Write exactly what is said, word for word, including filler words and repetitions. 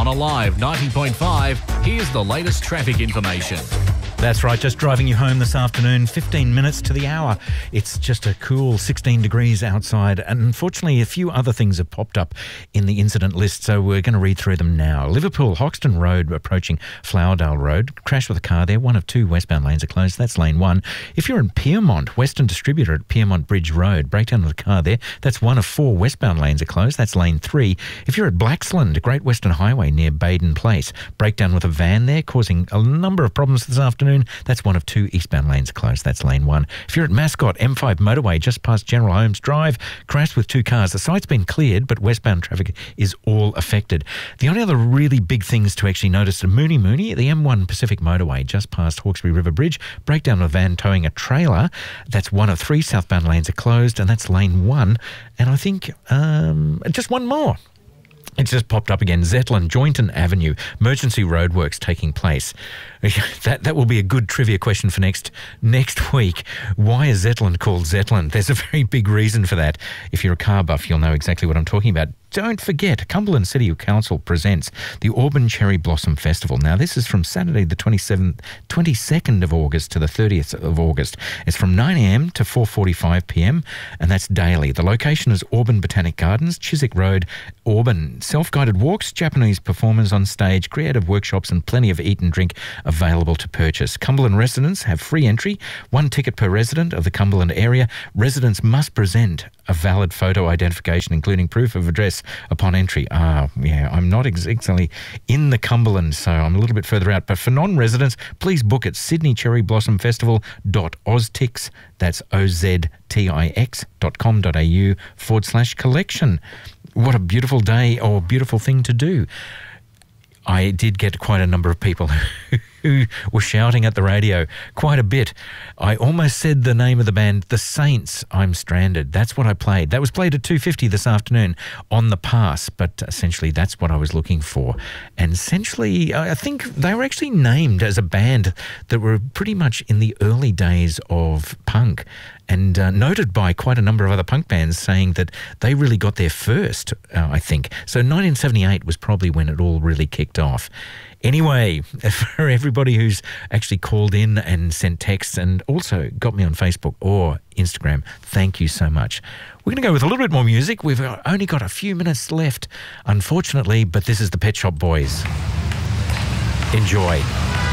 Alive ninety point five, here's the latest traffic information. That's right, just driving you home this afternoon, fifteen minutes to the hour. It's just a cool sixteen degrees outside, and unfortunately a few other things have popped up in the incident list, so we're going to read through them now. Liverpool Hoxton Road approaching Flowerdale Road, crash with a car there. One of two westbound lanes are closed, that's lane one. If you're in Pyrmont, Western Distributor at Pyrmont Bridge Road, breakdown of the car there, that's one of four westbound lanes are closed, that's lane three. If you're at Blaxland, Great Western Highway near Baden Place, breakdown with a van there causing a number of problems this afternoon. That's one of two eastbound lanes closed. That's lane one. If you're at Mascot, M five motorway just past General Holmes Drive, crashed with two cars. The site's been cleared, but westbound traffic is all affected. The only other really big things to actually notice are Mooney Mooney, the M one Pacific motorway just past Hawkesbury River Bridge, breakdown of a van towing a trailer. That's one of three southbound lanes are closed, and that's lane one. And I think um, just one more. It's just popped up again. Zetland, Joynton Avenue, emergency roadworks taking place. That that will be a good trivia question for next next week. Why is Zetland called Zetland? There's a very big reason for that. If you're a car buff, you'll know exactly what I'm talking about. Don't forget, Cumberland City Council presents the Auburn Cherry Blossom Festival. Now, this is from Saturday the twenty-seventh, twenty-second of August to the thirtieth of August. It's from nine a m to four forty-five p m, and that's daily. The location is Auburn Botanic Gardens, Chiswick Road, Auburn. Self-guided walks, Japanese performers on stage, creative workshops, and plenty of eat and drink available to purchase. Cumberland residents have free entry, one ticket per resident of the Cumberland area. Residents must present a valid photo identification, including proof of address upon entry. Ah, yeah, I'm not exactly in the Cumberland, so I'm a little bit further out. But for non-residents, please book at sydney cherry blossom festival dot oztix, that's O Z T I X dot com dot A U forward slash collection. What a beautiful day or beautiful thing to do. I did get quite a number of people who were shouting at the radio quite a bit. I almost said the name of the band, The Saints, I'm Stranded. That's what I played. That was played at two fifty this afternoon on the pass, but essentially that's what I was looking for. And essentially, I think they were actually named as a band that were pretty much in the early days of punk, and uh, noted by quite a number of other punk bands saying that they really got there first, uh, I think. So nineteen seventy-eight was probably when it all really kicked off. Anyway, for everybody who's actually called in and sent texts and also got me on Facebook or Instagram, thank you so much. We're going to go with a little bit more music. We've only got a few minutes left, unfortunately, but this is the Pet Shop Boys. Enjoy.